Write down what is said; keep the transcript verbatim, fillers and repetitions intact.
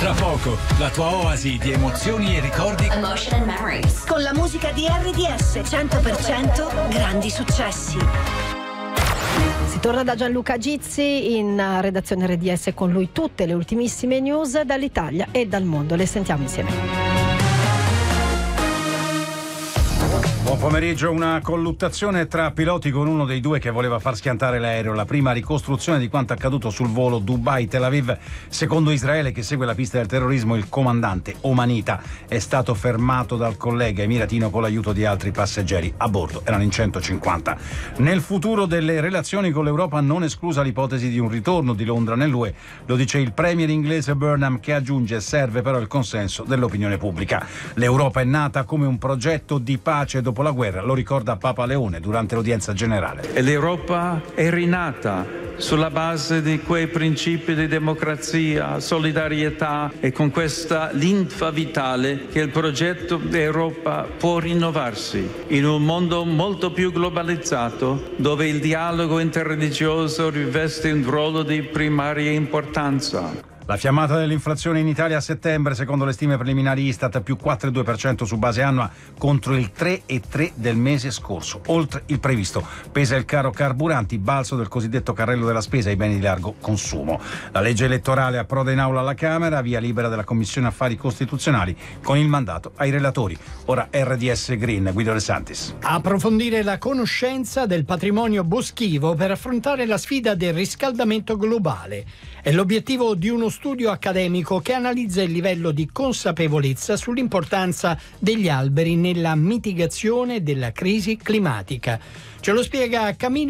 Tra poco, la tua oasi di emozioni e ricordi. Emotion and memories. Con la musica di R D S cento per cento grandi successi. Si torna da Gianluca Gizzi in redazione R D S, con lui tutte le ultimissime news dall'Italia e dal mondo. Le sentiamo insieme. Buon pomeriggio. Una colluttazione tra piloti con uno dei due che voleva far schiantare l'aereo. La prima ricostruzione di quanto accaduto sul volo Dubai-Tel Aviv. Secondo Israele, che segue la pista del terrorismo, il comandante omanita è stato fermato dal collega emiratino con l'aiuto di altri passeggeri. A bordo erano in centocinquanta. Nel futuro delle relazioni con l'Europa non esclusa l'ipotesi di un ritorno di Londra nell'U E. Lo dice il premier inglese Burnham, che aggiunge: serve però il consenso dell'opinione pubblica. L'Europa è nata come un progetto di pace dopo la guerra, lo ricorda Papa Leone durante l'udienza generale. E l'Europa è rinata sulla base di quei principi di democrazia, solidarietà, e con questa linfa vitale che il progetto d'Europa può rinnovarsi in un mondo molto più globalizzato, dove il dialogo interreligioso riveste un ruolo di primaria importanza. La fiammata dell'inflazione in Italia a settembre, secondo le stime preliminari Istat, più quattro virgola due per cento su base annua contro il tre virgola tre per cento del mese scorso, oltre il previsto. Pesa il caro carburanti, balzo del cosiddetto carrello della spesa ai beni di largo consumo. La legge elettorale approda in aula alla Camera, via libera della Commissione Affari Costituzionali con il mandato ai relatori. Ora R D S Green, Guido De Santis. Approfondire la conoscenza del patrimonio boschivo per affrontare la sfida del riscaldamento globale. È l'obiettivo di uno studio accademico che analizza il livello di consapevolezza sull'importanza degli alberi nella mitigazione della crisi climatica. Ce lo spiega Camilla